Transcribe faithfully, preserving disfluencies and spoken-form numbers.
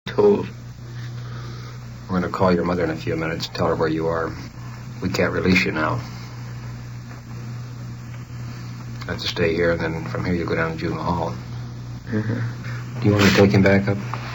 told. We're going to call your mother in a few minutes and tell her where you are. We can't release you now. You have to stay here, and then from here you go down to Juvenile Hall. Mm-hmm. Do you want to take him back up?